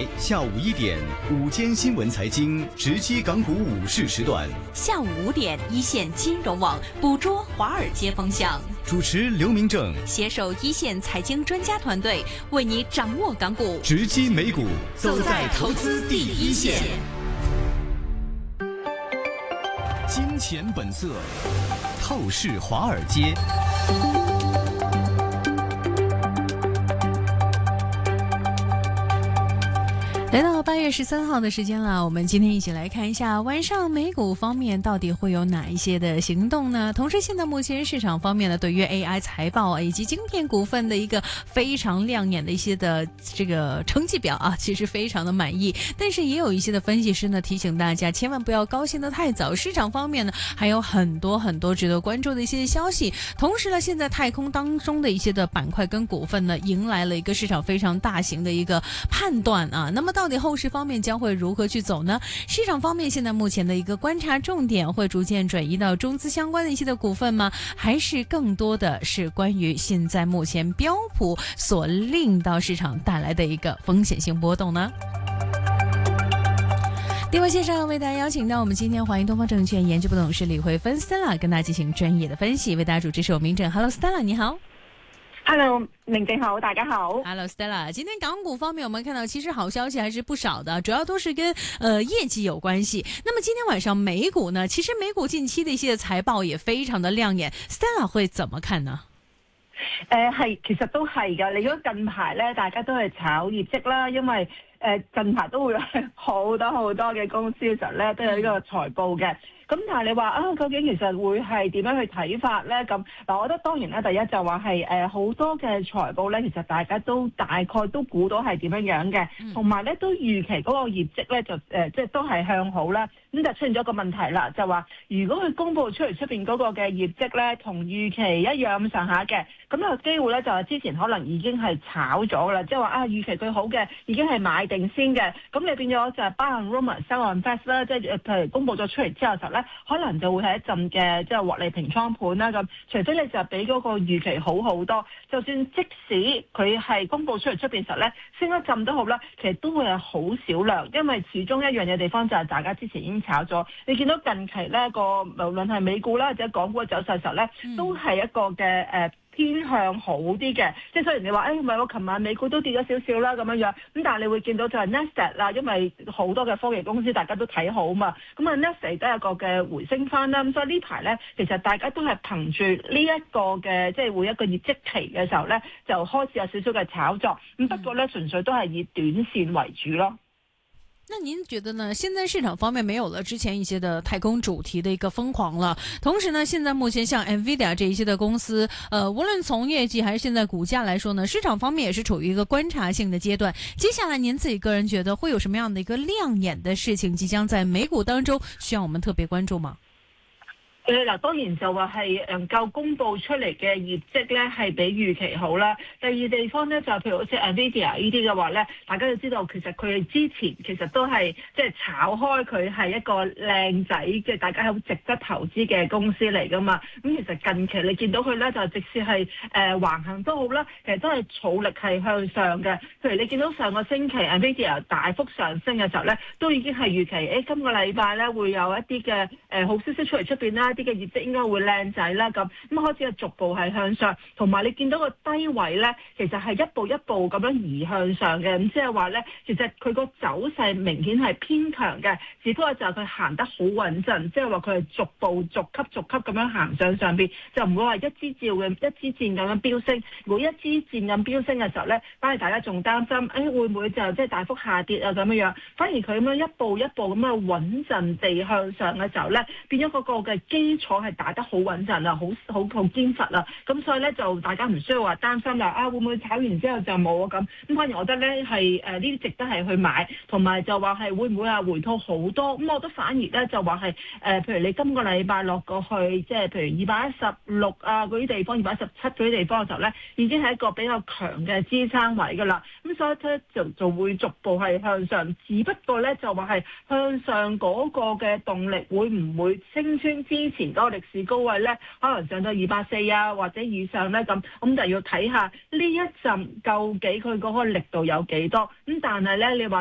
下午1點午間新聞財經直擊港股午市時段， 下午5點一線金融網捕捉華爾街風向， 主持劉明正， 攜手一線財經專家團隊，為你掌握港股直擊美股，走在投資第一線。金錢本色，透視華爾街。 來到8月13號的時間了，我們今天一起來看一下晚上美股方面到底會有哪一些的行動呢？同時，現在目前市場方面呢，對於 AI 財報以及晶片股份的一個非常亮眼的一些的這個成績表啊，其實非常的滿意。但是也有一些的分析師呢提醒大家，千萬不要高興得太早。市場方面呢，還有很多值得關注的一些消息。同時呢，現在太空當中的一些的板塊跟股份呢，迎來了一個市場非常大型的一個判斷啊。那麼到底後市方面將會如何去走呢？市場方面現在目前的一個觀察重點會逐漸轉移到中資相關的一些的股份嗎？還是更多的是關於現在目前標普所令到市場帶來的一個風險性波動呢？電話線上為大家邀請到我們今天華盈東方證券研究部董事李慧芬 Stella 跟大家進行專業的分析，為大家主持是我明正。Hello Stella， 你好。 Hello， 明正好，大家好。 Hello Stella， 今天港股方面我們看到其實好消息還是不少的，主要都是跟業績有關係。那麼今天晚上美股呢，其實美股近期的一些財報也非常的亮眼 ，Stella 會怎麼看呢？ 係，其實都係㗎。你如果近排咧，大家都係炒業績啦，因為近排都會有好多嘅公司嘅時候咧，都有呢個財報嘅。咁但係你話啊，究竟其實會係點樣去睇法咧？咁嗱，我覺得當然啦，第一就話係好多嘅財報咧，其實大家都大概都估到係點樣樣嘅，同埋咧都預期嗰個業績咧就即係都係向好啦。咁就出現咗一個問題啦，就話如果佢公佈出邊嗰個嘅業績咧，同預期一樣咁上下嘅，咁有機會咧就係之前可能已經係炒咗啦，即係話啊預期佢好嘅已經係買定先嘅，咁你變咗就係 buy on rumor sell on facts 啦，即係譬如公佈咗出嚟之後時候咧，可能就會係一陣嘅即係獲利平倉盤啦咁。除非你就比嗰個預期好多，就算即使佢係公佈出嚟出邊時候咧升一陣都好啦，其實都會係好少量，因為始終一樣嘅地方就係大家之前已經炒咗。你見到近期咧個無論係美股啦或者港股嘅走勢時候咧，都係一個嘅偏向好啲嘅，即係雖然你話唔係我琴晚美股都跌咗少少啦咁樣，咁但係你會見到就係 Nasdaq 啦，因為好多嘅科技公司大家都睇好嘛，咁啊 Nasdaq 都有個嘅回升翻啦，咁所以呢排咧其實大家都係憑住呢一個嘅即係會一個業績期嘅時候咧，就開始有少少嘅炒作，咁不過咧純粹都係以短線為主咯。 那您覺得呢？現在市場方面沒有了之前一些的太空主題的一個瘋狂了，同時呢，現在目前像 NVIDIA 這一些的公司，無論從業績還是現在股價來說呢，市場方面也是處於一個觀察性的階段。接下來您自己個人覺得會有什麼樣的一個亮眼的事情即將在美股當中需要我們特別關注嗎？ 嗱，當然就話係能夠公佈出嚟嘅業績咧係比預期好啦。第二地方咧就譬如好似 NVIDIA 呢啲嘅話咧，大家要知道其實佢哋之前其實都係即係炒開佢係一個靚仔嘅，大家好值得投資嘅公司嚟噶嘛。咁其實近期你見到佢咧就即使係橫行都好啦，其實都係儲力係向上嘅。譬如你見到上個星期 NVIDIA 大幅上升嘅時候咧，都已經係預期今個禮拜咧會有一啲嘅好消息出嚟出邊啦。啲嘅業績應該會靚仔啦，咁開始係逐步係向上，同埋你見到個低位咧，其實係一步一步咁樣移向上嘅，咁即係話咧，其實佢個走勢明顯係偏強嘅，只不過就係佢行得好穩陣，即係話佢係逐步逐級咁樣行上邊，就唔會話一支箭咁樣飆升。如果一支箭咁飆升嘅時候咧，反而大家仲擔心，會唔會就即係大幅下跌啊咁樣？反而佢咁樣一步一步咁樣穩陣地向上嘅時候咧，變咗嗰個嘅基礎係打得好穩陣啊，好堅實啊，咁所以咧就大家唔需要話擔心啦，會唔會炒完之後就冇啊咁反而我覺得咧係呢啲值得係去買，同埋就話係會唔會回吐好多，咁我覺得反而咧就話係譬如你今個禮拜落過去，即係譬如216啊嗰啲地方，217嗰啲地方嘅時候咧，已經係一個比較強嘅支撐位噶啦，咁所以咧就會逐步係向上，只不過咧就話係向上嗰個嘅動力會唔會升穿之前嗰個歷史高位咧，可能上到240啊或者以上咧咁就要睇下呢一陣究竟佢嗰個力度有幾多，咁但係咧你話